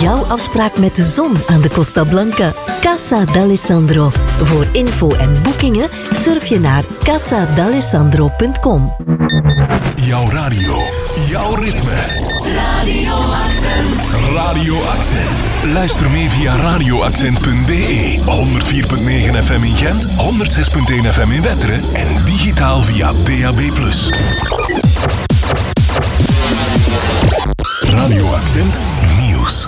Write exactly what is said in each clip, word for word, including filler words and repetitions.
jouw afspraak met de zon aan de Costa Blanca. Casa d'Alessandro. Voor info en boekingen surf je naar casa d'alessandro punt com. Jouw radio, jouw ritme. Radio Accent. Radio Accent. Luister mee via radio accent punt b e. honderd vier komma negen F M in Gent, honderd zes komma één F M in Wetteren en digitaal via D A B plus. Radio Accent Nieuws.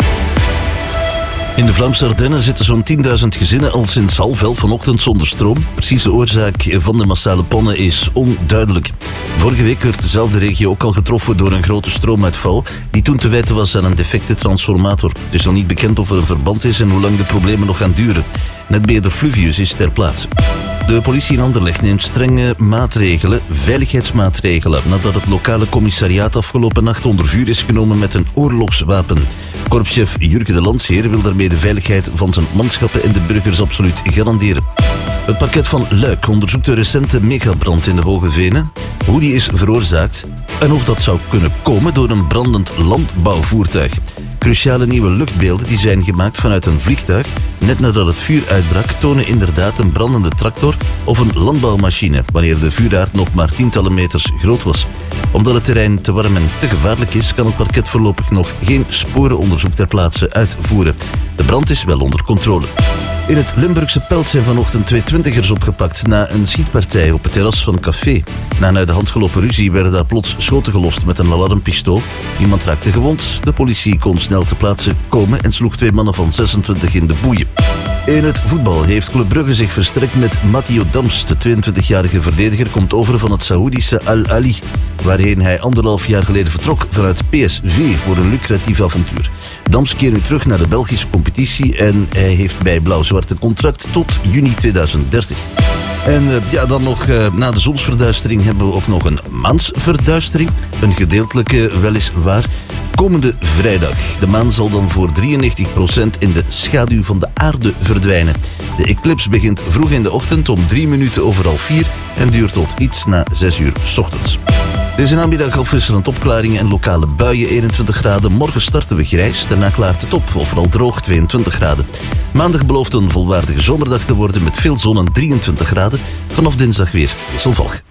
In de Vlaamse Ardennen zitten zo'n tienduizend gezinnen al sinds half elf vanochtend zonder stroom. Precieze oorzaak van de massale pannen is onduidelijk. Vorige week werd dezelfde regio ook al getroffen door een grote stroomuitval die toen te wijten was aan een defecte transformator. Het is nog niet bekend of er een verband is en hoe lang de problemen nog gaan duren. Netbeheerder Fluvius is ter plaatse. De politie in Anderlecht neemt strenge maatregelen, veiligheidsmaatregelen, nadat het lokale commissariaat afgelopen nacht onder vuur is genomen met een oorlogswapen. Korpschef Jurke de Landsheer wil daarmee de veiligheid van zijn manschappen en de burgers absoluut garanderen. Het parket van Luik onderzoekt de recente megabrand in de Hoge Venen, hoe die is veroorzaakt en of dat zou kunnen komen door een brandend landbouwvoertuig. Cruciale nieuwe luchtbeelden die zijn gemaakt vanuit een vliegtuig net nadat het vuur uitbrak tonen inderdaad een brandende tractor of een landbouwmachine wanneer de vuuraard nog maar tientallen meters groot was. Omdat het terrein te warm en te gevaarlijk is, kan het parket voorlopig nog geen sporenonderzoek ter plaatse uitvoeren. De brand is wel onder controle. In het Limburgse Pelt zijn vanochtend twee twintigers opgepakt na een schietpartij op het terras van een café. Na een uit de hand gelopen ruzie werden daar plots schoten gelost met een alarmpistool. Iemand raakte gewond. De politie kon snel ter plaatse komen en sloeg twee mannen van zesentwintig in de boeien. In het voetbal heeft Club Brugge zich versterkt met Matteo Dams. De tweeëntwintigjarige verdediger komt over van het Saoedische Al-Ali, waarheen hij anderhalf jaar geleden vertrok vanuit P S V voor een lucratief avontuur. Dams keert nu terug naar de Belgische competitie en hij heeft bij Blauw-Zwart een contract tot juni tweeduizend dertig. En uh, ja, dan nog, uh, na de zonsverduistering hebben we ook nog een maansverduistering. Een gedeeltelijke, weliswaar. Komende vrijdag. De maan zal dan voor drieënnegentig procent in de schaduw van de aarde verdwijnen. De eclips begint vroeg in de ochtend om drie minuten over half vier en duurt tot iets na zes uur 's ochtends. Deze namiddag afwisselend opklaringen en lokale buien eenentwintig graden. Morgen starten we grijs, daarna klaart het op, overal droog tweeëntwintig graden. Maandag belooft een volwaardige zomerdag te worden met veel zon en drieëntwintig graden. Vanaf dinsdag weer zal volgen.